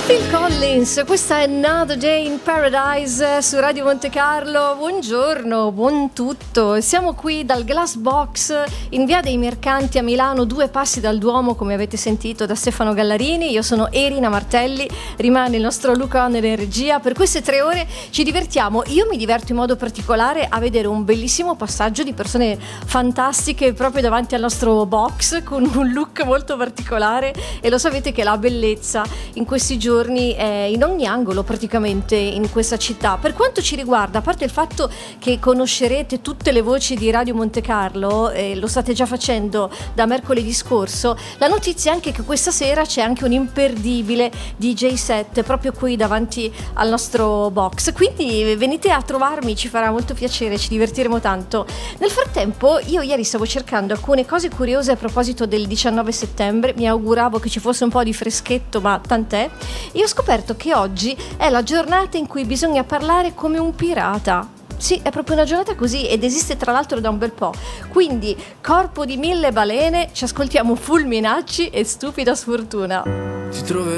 Phil Collins, questa è Another Day in Paradise su Radio Monte Carlo. Buongiorno, buon tutto. Siamo qui dal Glass Box in via dei Mercanti a Milano, 2 passi dal Duomo, come avete sentito da Stefano Gallarini. Io sono Erina Martelli, rimane il nostro Luca Onner in regia. Per queste 3 ore ci divertiamo. Io mi diverto in modo particolare a vedere un bellissimo passaggio di persone fantastiche proprio davanti al nostro box, con un look molto particolare, e lo sapete che la bellezza in questi giorni è in ogni angolo praticamente in questa città. Per quanto ci riguarda, a parte il fatto che conoscerete tutte le voci di Radio Monte Carlo, lo state già facendo da mercoledì scorso, la notizia è anche che questa sera c'è anche un imperdibile DJ set proprio qui davanti al nostro box, quindi venite a trovarmi, ci farà molto piacere, ci divertiremo tanto. Nel frattempo io ieri stavo cercando alcune cose curiose a proposito del 19 settembre, mi auguravo che ci fosse un po' di freschetto, ma tant'è. Io ho scoperto che oggi è la giornata in cui bisogna parlare come un pirata. Sì, è proprio una giornata così, ed esiste tra l'altro da un bel po'. Quindi, corpo di 1000 balene, ci ascoltiamo Fulminacci e Stupida Sfortuna. Ti troverò